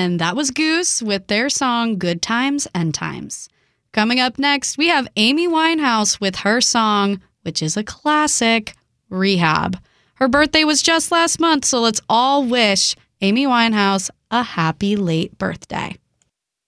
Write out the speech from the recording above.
And that was Goose with their song Good Times and Times. Coming up next, we have Amy Winehouse with her song, which is a classic, Rehab. Her birthday was just last month, so let's all wish Amy Winehouse a happy late birthday.